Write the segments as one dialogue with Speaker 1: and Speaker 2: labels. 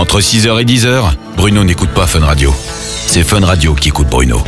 Speaker 1: Entre 6h et 10h, Bruno n'écoute pas Fun Radio. C'est Fun Radio qui écoute Bruno.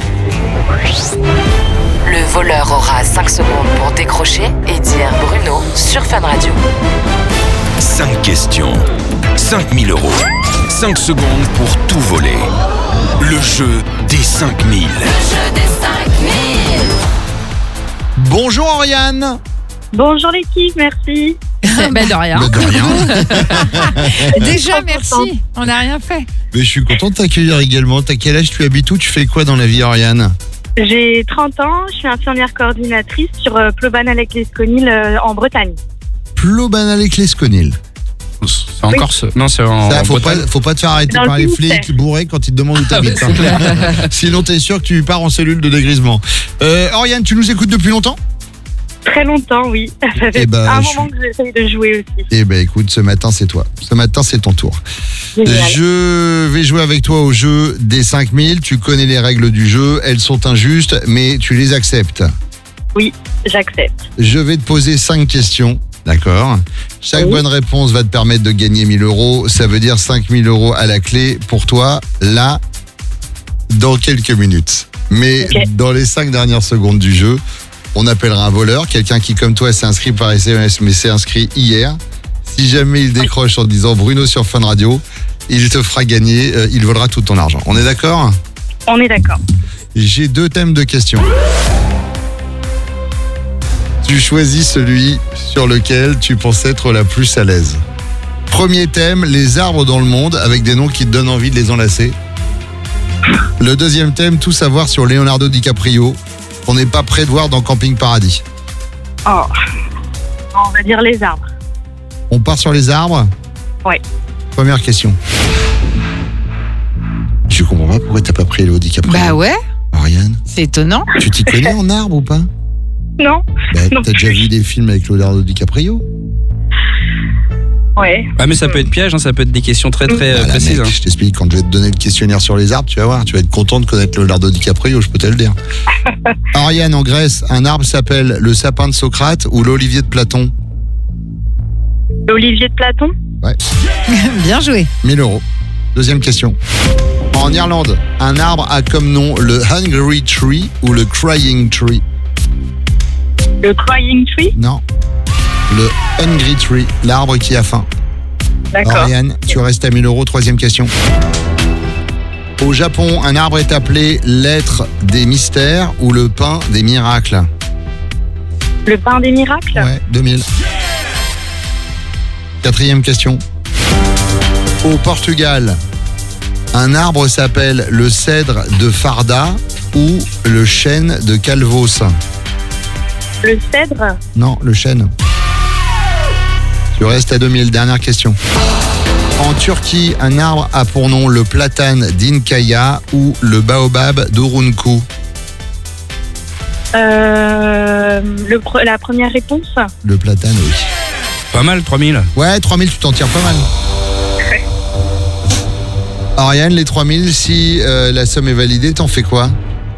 Speaker 2: Le voleur aura 5 secondes pour décrocher et dire Bruno sur Fun Radio.
Speaker 1: 5 questions, 5 000 euros. 5 secondes pour tout voler. Le jeu des 5 000.
Speaker 3: Le jeu des 5 000.
Speaker 4: Bonjour Oriane.
Speaker 5: Bonjour l'équipe, merci.
Speaker 6: De rien.
Speaker 4: De rien.
Speaker 6: Déjà, merci. On n'a rien fait.
Speaker 4: Mais je suis content de t'accueillir également. T'as quel âge, tu habites où, tu fais quoi dans la vie Oriane?
Speaker 5: J'ai 30 ans, je suis infirmière coordinatrice sur Plobanal-et-Clesconil en Bretagne.
Speaker 4: Plobanal-et-Clesconil.
Speaker 7: C'est en Corse. Non, c'est en
Speaker 4: Ça, faut
Speaker 7: Bretagne.
Speaker 4: pas te faire arrêter
Speaker 5: Dans
Speaker 4: par
Speaker 5: le
Speaker 4: les
Speaker 5: Finistère.
Speaker 4: flics bourrés quand ils te demandent où t'habites.
Speaker 7: c'est clair.
Speaker 4: Sinon t'es sûr que tu pars en cellule de dégrisement. Oriane, tu nous écoutes depuis longtemps?
Speaker 5: Très longtemps, oui. Ça fait
Speaker 4: Eh ben,
Speaker 5: un
Speaker 4: je
Speaker 5: moment que j'essaye de jouer aussi.
Speaker 4: Eh ben écoute, ce matin c'est toi. Ce matin c'est ton tour.
Speaker 5: Génial.
Speaker 4: Je vais jouer avec toi au jeu des 5000. Tu connais les règles du jeu. Elles sont injustes, mais tu les acceptes.
Speaker 5: Oui, j'accepte.
Speaker 4: Je vais te poser 5 questions. D'accord. Chaque
Speaker 5: Oui.
Speaker 4: bonne réponse va te permettre de gagner 1000 euros. Ça veut dire 5000 euros à la clé pour toi, là, dans quelques minutes. Mais
Speaker 5: Ok.
Speaker 4: dans les 5 dernières secondes du jeu, on appellera un voleur, quelqu'un qui, comme toi, s'est inscrit par SMS, mais s'est inscrit hier. Si jamais il décroche en disant Bruno sur Fun Radio, il te fera gagner, il volera tout ton argent. On est d'accord?
Speaker 5: On est d'accord.
Speaker 4: J'ai 2 thèmes de questions. Tu choisis celui sur lequel tu penses être la plus à l'aise. Premier thème, les arbres dans le monde, avec des noms qui te donnent envie de les enlacer. Le deuxième thème, tout savoir sur Leonardo DiCaprio, qu'on n'est pas prêt de voir dans Camping Paradis.
Speaker 5: Oh. On va dire les arbres.
Speaker 4: On part sur les arbres?
Speaker 5: Ouais.
Speaker 4: Première question. Je comprends pas pourquoi t'as pas pris Léo DiCaprio.
Speaker 6: Bah ouais,
Speaker 4: Ariane,
Speaker 6: c'est étonnant.
Speaker 4: tu t'y connais en arbres ou pas?
Speaker 5: Non?
Speaker 4: Bah,
Speaker 5: Non
Speaker 4: t'as déjà
Speaker 5: plus.
Speaker 4: vu des films avec Leonardo DiCaprio?
Speaker 5: Ouais.
Speaker 7: Ah, mais ça peut être piège, hein, ça peut être des questions très
Speaker 4: Voilà,
Speaker 7: précises.
Speaker 4: mec,
Speaker 7: hein.
Speaker 4: je t'explique, quand je vais te donner le questionnaire sur les arbres, tu vas voir, tu vas être content de connaître Leonardo DiCaprio, je peux te le dire. Ariane, en Grèce, un arbre s'appelle le sapin de Socrate ou l'olivier de Platon?
Speaker 5: L'olivier de Platon?
Speaker 6: Bien joué.
Speaker 4: 1000 euros. Deuxième question. En Irlande, un arbre a comme nom le Hungry Tree ou le Crying Tree?
Speaker 5: Le Crying Tree?
Speaker 4: Non. Le Hungry Tree, l'arbre qui a faim.
Speaker 5: D'accord.
Speaker 4: Ariane, tu restes à 1000 euros. Troisième question. Au Japon, un arbre est appelé l'être des mystères ou le pain des miracles?
Speaker 5: Le pain des miracles?
Speaker 4: Ouais, 2000. Quatrième question. Au Portugal, un arbre s'appelle le cèdre de Farda ou le chêne de Calvos?
Speaker 5: Le cèdre?
Speaker 4: Non, le chêne. Tu restes à 2000. Dernière question. En Turquie, un arbre a pour nom le platane d'Inkaya ou le baobab d'Urunku?
Speaker 5: La première réponse?
Speaker 4: Le platane, oui.
Speaker 7: Pas mal, 3000.
Speaker 4: Ouais, 3000, tu t'en tires pas mal. Ariane, les 3000, si la somme est validée, t'en fais quoi?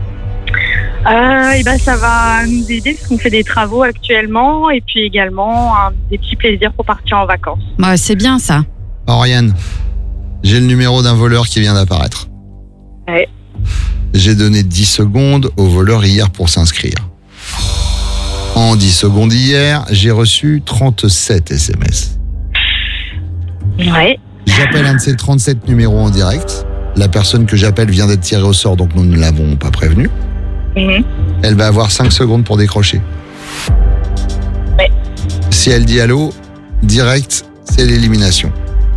Speaker 5: Et ben ça va nous aider parce qu'on fait des travaux actuellement et puis également des petits plaisirs pour partir en vacances.
Speaker 6: Ouais, c'est bien ça.
Speaker 4: Oriane, j'ai le numéro d'un voleur qui vient d'apparaître.
Speaker 5: Ouais.
Speaker 4: J'ai donné 10 secondes au voleur hier pour s'inscrire. En 10 secondes hier, j'ai reçu 37 SMS.
Speaker 5: Ouais.
Speaker 4: J'appelle un de ces 37 numéros en direct. La personne que j'appelle vient d'être tirée au sort, donc nous ne l'avons pas prévenue.
Speaker 5: Mhm.
Speaker 4: Elle va avoir 5 secondes pour décrocher.
Speaker 5: Ouais.
Speaker 4: Si elle dit allô, direct, c'est l'élimination.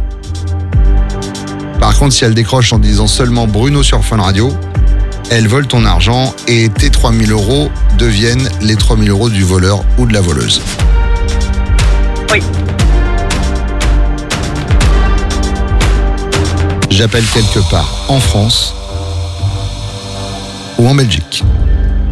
Speaker 4: Par contre, si elle décroche en disant seulement Bruno sur Fun Radio, elle vole ton argent et tes 3000 euros deviennent les 3000 euros du voleur ou de la voleuse.
Speaker 5: Oui.
Speaker 4: J'appelle quelque part en France ou en Belgique.